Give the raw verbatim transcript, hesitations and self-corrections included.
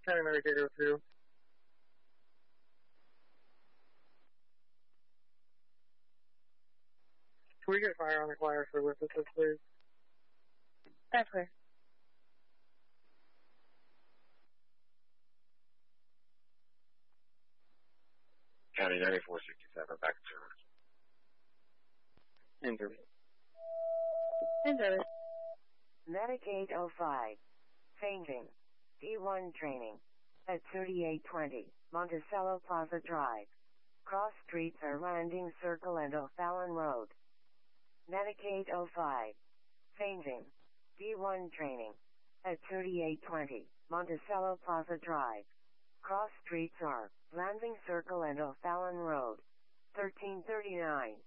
County Medicaid oh two. Can we get fire on the wire for witnesses, please? That's clear. County ninety-four sixty-seven, back to service. In service. In service. Medicaid oh five. Fainting. D one training. At thirty-eight twenty, Monticello Plaza Drive. Cross streets are Landing Circle and O'Fallon Road. Medicaid oh five. Fainting. D one training. At thirty-eight twenty, Monticello Plaza Drive. Cross streets are Landing Circle and O'Fallon Road. thirteen thirty-nine.